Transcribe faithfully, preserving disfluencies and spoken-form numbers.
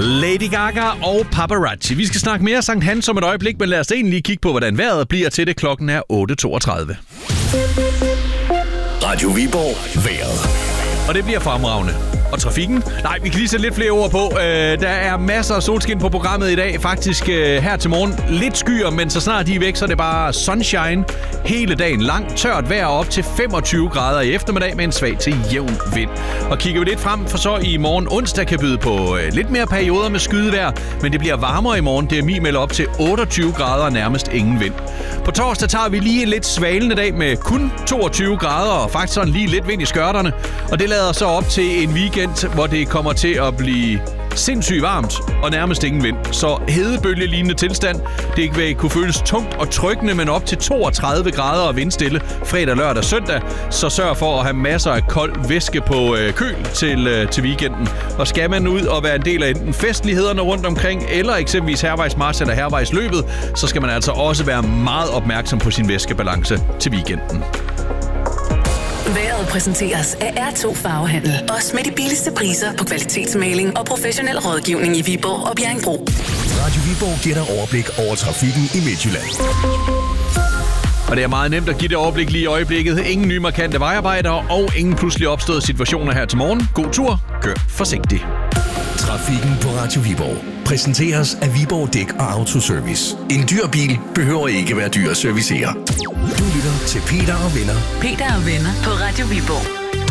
Lady Gaga og Paparazzi. Vi skal snakke mere Sankt Hans om et øjeblik, men lad os egentlig kigge på, hvordan vejret bliver til det. Klokken er otte toogtredive. Radio Viborg. Vejret. Og det bliver fremragende. Og trafikken? Nej, vi kan lige sætte lidt flere ord på. Øh, der er masser af solskin på programmet i dag. Faktisk øh, her til morgen lidt skyer, men så snart de er væk, så er det bare sunshine hele dagen lang. Tørt vejr op til femogtyve grader i eftermiddag med en svag til jævn vind. Og kigger vi lidt frem, for så i morgen onsdag kan byde på øh, lidt mere perioder med skydevejr, men det bliver varmere i morgen. D M I melder op til otteogtyve grader og nærmest ingen vind. På torsdag tager vi lige en lidt svalende dag med kun toogtyve grader og faktisk sådan lige lidt vind i skørterne. Og det lader så op til en weekend, hvor det kommer til at blive sindssygt varmt og nærmest ingen vind. Så hedebølge-lignende tilstand. Det vil kunne føles tungt og trykkende, men op til toogtredive grader og vindstille fredag, lørdag og søndag. Så sørg for at have masser af kold væske på øh, køl til, øh, til weekenden. Og skal man ud og være en del af enten festlighederne rundt omkring, eller eksempelvis Hærvejsmarch eller Hærvejsløbet, så skal man altså også være meget opmærksom på sin væskebalance til weekenden. Vejret præsenteres af R to Farvehandel. Også med de billigste priser på kvalitetsmaling og professionel rådgivning i Viborg og Bjerringbro. Radio Viborg giver dig overblik over trafikken i Midtjylland. Og det er meget nemt at give det overblik lige i øjeblikket. Ingen nye markante vejarbejdere og ingen pludselig opståede situationer her til morgen. God tur. Kør forsigtigt. Trafikken på Radio Viborg præsenteres af Viborg Dæk og Autoservice. En dyr bil behøver ikke være dyr at servicere. Du lytter til Peter og Venner. Peter og Venner på Radio Viborg.